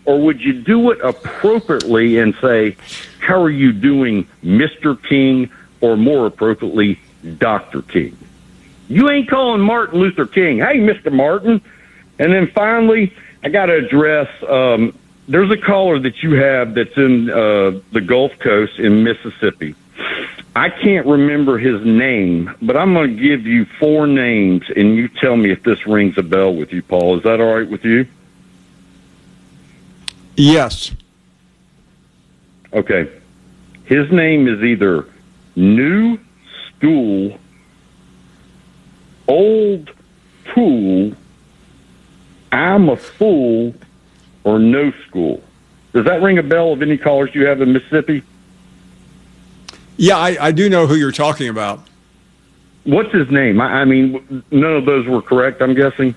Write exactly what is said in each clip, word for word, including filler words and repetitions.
or would you do it appropriately and say, how are you doing, Mister King, or more appropriately, Doctor King? You ain't calling Martin Luther King, hey, Mister Martin. And then finally, I got to address, um, there's a caller that you have that's in uh, the Gulf Coast in Mississippi. I can't remember his name, but I'm going to give you four names, and you tell me if this rings a bell with you, Paul. Is that all right with you? Yes. Okay. His name is either New School, Old Tool, I'm a Fool, or No School. Does that ring a bell of any callers you have in Mississippi? Yeah, I, I do know who you're talking about. What's his name? I, I mean, none of those were correct, I'm guessing.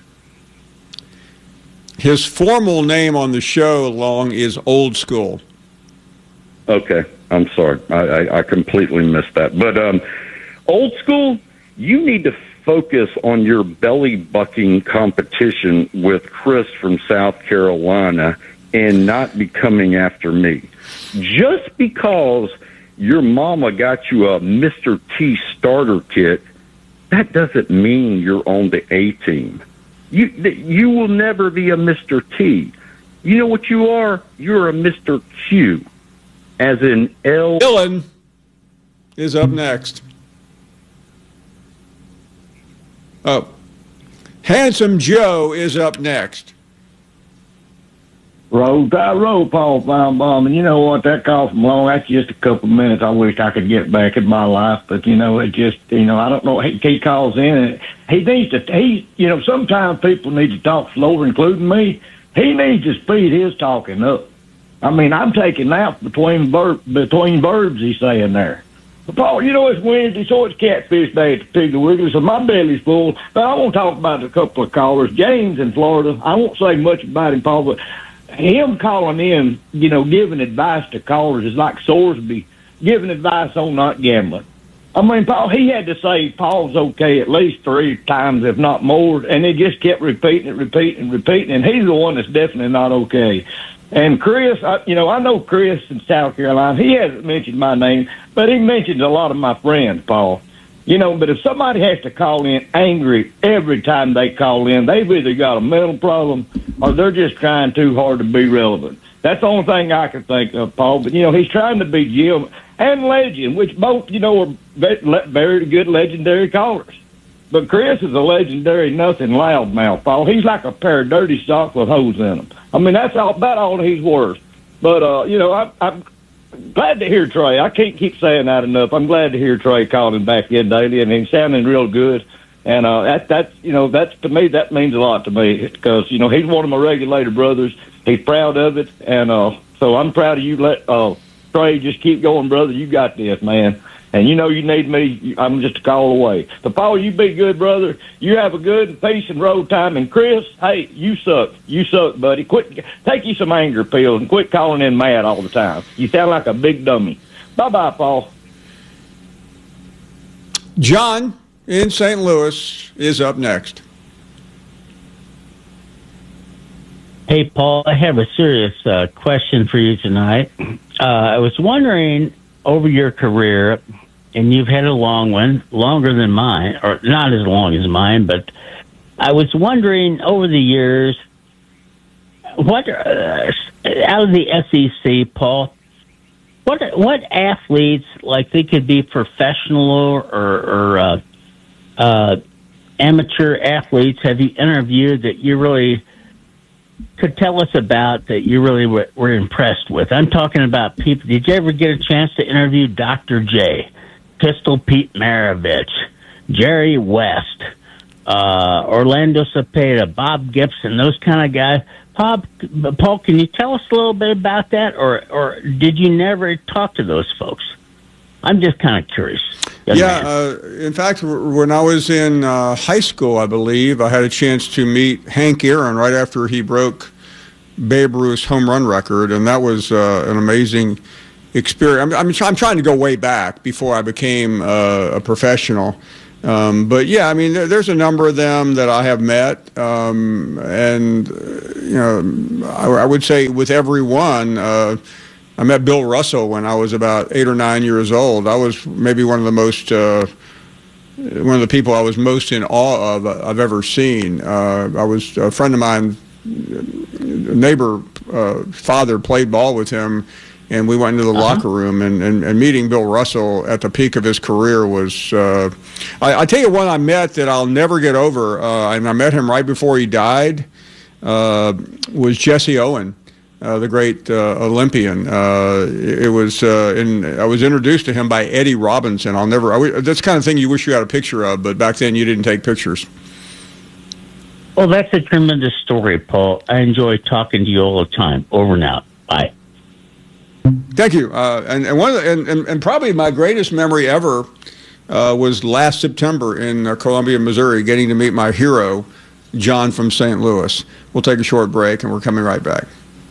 His formal name on the show, Long, is Old School. Okay, I'm sorry. I, I, I completely missed that. But um, Old School, you need to focus on your belly-bucking competition with Chris from South Carolina and not be coming after me. Just because your mama got you a Mister T starter kit, that doesn't mean you're on the A team. You you will never be a Mister T. You know what you are? You're a Mister Q, as in L. Dylan is up next. Oh, Handsome Joe is up next. Roll, I roll, Paul Feinbaum, and you know what? That call from Long, that's just a couple of minutes. I wish I could get back in my life, but you know, it just, you know, I don't know. He, he calls in, and he needs to. He, you know, sometimes people need to talk slower, including me. He needs to speed his talking up. I mean, I'm taking naps between verb, between verbs. He's saying there. But Paul, you know, it's Wednesday, so it's catfish day at the Piggly Wiggly, so my belly's full. But I want to talk about a couple of callers. James in Florida. I won't say much about him, Paul, but him calling in, you know, giving advice to callers is like Sorsby giving advice on not gambling. I mean, Paul, he had to say Paul's okay at least three times, if not more, and he just kept repeating it, repeating and repeating, and he's the one that's definitely not okay. And Chris, I, you know, I know Chris in South Carolina. He hasn't mentioned my name, but he mentions a lot of my friends, Paul. You know, but if somebody has to call in angry every time they call in, they've either got a mental problem or they're just trying too hard to be relevant. That's the only thing I can think of, Paul. But, you know, he's trying to be Jim and Legend, which both, you know, are very good legendary callers. But Chris is a legendary nothing loudmouth, Paul. He's like a pair of dirty socks with holes in them. I mean, that's all, about all he's worth. But, uh, you know, I, I'm glad to hear Trey. I can't keep saying that enough. I'm glad to hear Trey calling back in daily, and he's sounding real good. And uh, that, that's, you know, that's to me, that means a lot to me because, you know, he's one of my regulator brothers. He's proud of it. And uh, so I'm proud of you. Let uh, Trey just keep going, brother. You got this, man. And you know you need me. I'm just a call away. So, Paul, you be good, brother. You have a good peace and road time. And, Chris, hey, you suck. You suck, buddy. Quit. Take you some anger pills and quit calling in mad all the time. You sound like a big dummy. Bye-bye, Paul. John in Saint Louis is up next. Hey, Paul, I have a serious uh, question for you tonight. Uh, I was wondering, over your career, and you've had a long one, longer than mine, or not as long as mine, but I was wondering over the years, what uh, out of the S E C, Paul, what what athletes, like they could be professional or, or uh, uh, amateur athletes, have you interviewed that you really could tell us about that you really were, were impressed with? I'm talking about people. Did you ever get a chance to interview Doctor J, Pistol Pete Maravich, Jerry West, uh, Orlando Cepeda, Bob Gibson, those kind of guys? Bob, Paul, can you tell us a little bit about that, or or did you never talk to those folks? I'm just kind of curious. Yeah, uh, in fact, when I was in uh, high school, I believe, I had a chance to meet Hank Aaron right after he broke Babe Ruth's home run record, and that was uh, an amazing experience. I'm, I'm, I'm trying to go way back before I became uh, a professional. Um, but yeah, I mean, there, there's a number of them that I have met, um, and uh, you know, I, I would say with every one, uh, I met Bill Russell when I was about eight or nine years old. I was maybe one of the most, uh, one of the people I was most in awe of uh, I've ever seen. Uh, I was a friend of mine, a neighbor, uh, father played ball with him. And we went into the uh-huh. locker room, and, and, and meeting Bill Russell at the peak of his career was, uh, I, I tell you one I met that I'll never get over, uh, and I met him right before he died, uh, was Jesse Owen, uh, the great uh, Olympian. Uh, it, it was, uh, in, I was introduced to him by Eddie Robinson. I'll never, I, that's the kind of thing you wish you had a picture of, but back then you didn't take pictures. Well, that's a tremendous story, Paul. I enjoy talking to you all the time. Over and out. Bye. Thank you. Uh, and and, one of the, and, and and probably my greatest memory ever uh, was last September in uh, Columbia, Missouri, getting to meet my hero, John from Saint Louis. We'll take a short break, and we're coming right back.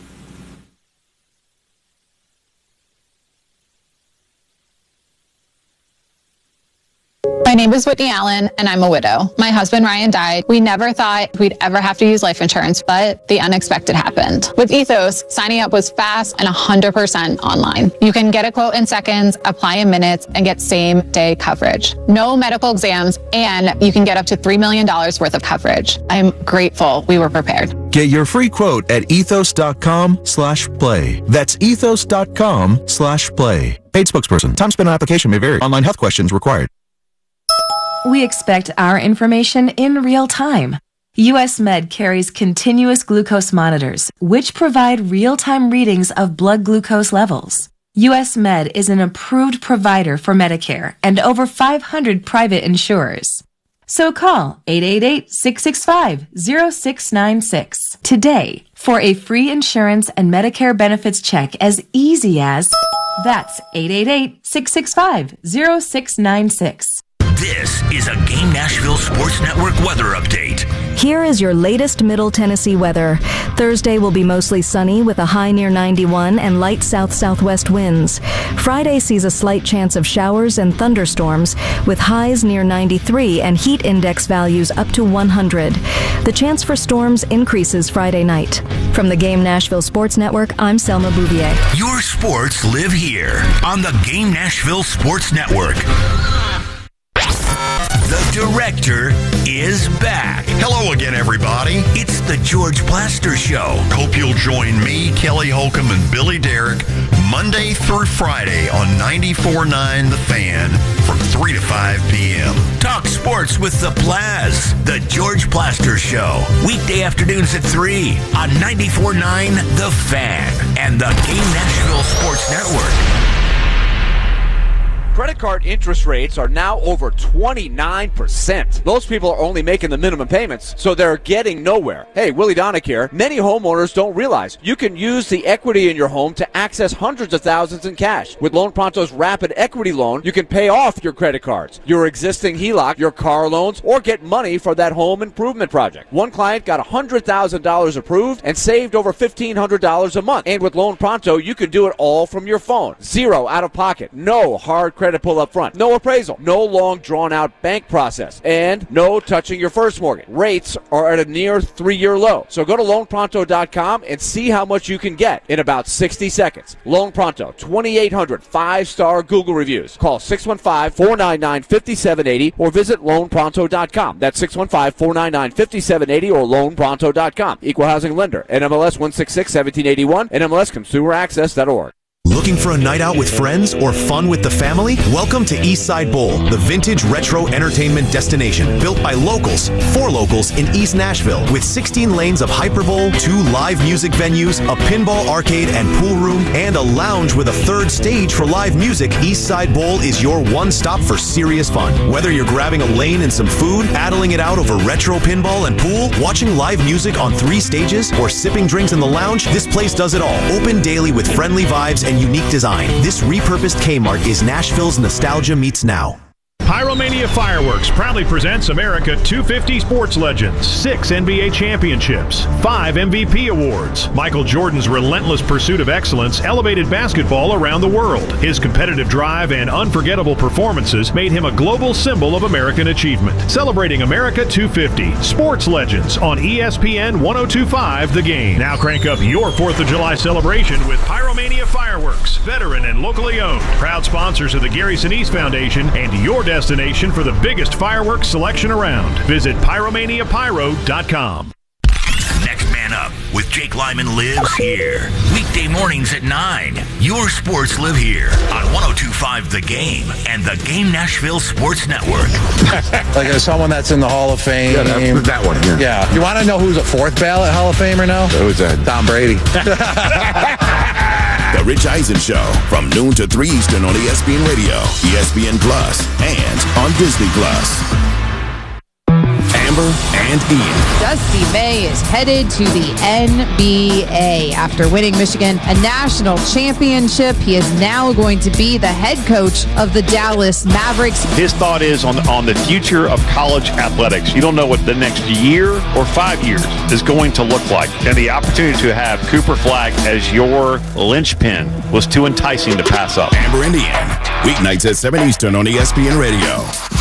My name is Whitney Allen, and I'm a widow. My husband, Ryan, died. We never thought we'd ever have to use life insurance, but the unexpected happened. With Ethos, signing up was fast and one hundred percent online. You can get a quote in seconds, apply in minutes, and get same-day coverage. No medical exams, and you can get up to three million dollars worth of coverage. I'm grateful we were prepared. Get your free quote at ethos.com slash play. That's ethos.com slash play. Paid spokesperson. Time spent on application may vary. Online health questions required. We expect our information in real time. U S Med carries continuous glucose monitors, which provide real-time readings of blood glucose levels. U S Med is an approved provider for Medicare and over five hundred private insurers. So call eight eight eight, six six five, zero six nine six today for a free insurance and Medicare benefits check as easy as, that's eight eight eight, six six five, zero six nine six. This is a Game Nashville Sports Network weather update. Here is your latest Middle Tennessee weather. Thursday will be mostly sunny with a high near ninety-one and light south-southwest winds. Friday sees a slight chance of showers and thunderstorms with highs near ninety-three and heat index values up to one hundred. The chance for storms increases Friday night. From the Game Nashville Sports Network, I'm Selma Bouvier. Your sports live here on the Game Nashville Sports Network. The director is back. Hello again, everybody. It's the George Plaster Show. Hope you'll join me, Kelly Holcomb, and Billy Derrick Monday through Friday on ninety-four point nine The Fan from three to five p.m. Talk sports with the Plaz. The George Plaster Show. Weekday afternoons at three on ninety-four point nine The Fan and the Game Nashville Sports Network. Credit card interest rates are now over twenty-nine percent. Those people are only making the minimum payments, so they're getting nowhere. Hey, Willie Donick here. Many homeowners don't realize you can use the equity in your home to access hundreds of thousands in cash. With Loan Pronto's Rapid Equity Loan, you can pay off your credit cards, your existing H E L O C, your car loans, or get money for that home improvement project. One client got one hundred thousand dollars approved and saved over fifteen hundred dollars a month. And with Loan Pronto, you can do it all from your phone. Zero out of pocket. No hard credit pull up front. No appraisal. No long drawn-out bank process. And no touching your first mortgage. Rates are at a near three-year low. So go to loan pronto dot com and see how much you can get in about sixty seconds. Loan Pronto, twenty-eight hundred five-star Google reviews. Call six one five, four nine nine, five seven eight zero or visit loan pronto dot com. That's six one five, four nine nine, five seven eight zero or loan pronto dot com. Equal housing lender. N M L S one six six, one seven eight one. N M L S consumer access dot org. Looking for a night out with friends or fun with the family? Welcome to Eastside Bowl, the vintage retro entertainment destination built by locals, for locals in East Nashville. With sixteen lanes of Hyperbowl, two live music venues, a pinball arcade and pool room, and a lounge with a third stage for live music, Eastside Bowl is your one stop for serious fun. Whether you're grabbing a lane and some food, battling it out over retro pinball and pool, watching live music on three stages, or sipping drinks in the lounge, this place does it all. Open daily with friendly vibes and unique design. This repurposed Kmart is Nashville's nostalgia meets now. Pyromania Fireworks proudly presents America two fifty Sports Legends, six N B A championships, five M V P awards. Michael Jordan's relentless pursuit of excellence elevated basketball around the world. His competitive drive and unforgettable performances made him a global symbol of American achievement. Celebrating America two fifty Sports Legends on E S P N one oh two point five The Game. Now crank up your fourth of July celebration with Pyromania Fireworks, veteran and locally owned. Proud sponsors of the Gary Sinise Foundation and your destination for the biggest fireworks selection around. Visit pyromania pyro dot com. Next Man Up with Jake Lyman lives here. Weekday mornings at nine. Your sports live here on one oh two point five The Game and the Game Nashville Sports Network. Like as someone that's in the Hall of Fame. Yeah, that, that one. Yeah. yeah. You want to know who's a fourth ballot Hall of Famer now? Who's that? Tom Brady. The Rich Eisen Show from noon to three Eastern on E S P N Radio, E S P N Plus, and on Disney Plus. Amber and Ian. Dusty May is headed to the N B A. After winning Michigan a national championship, he is now going to be the head coach of the Dallas Mavericks. His thought is on, on the future of college athletics. You don't know what the next year or five years is going to look like. And the opportunity to have Cooper Flag as your linchpin was too enticing to pass up. Amber and Ian, weeknights at seven Eastern on E S P N Radio.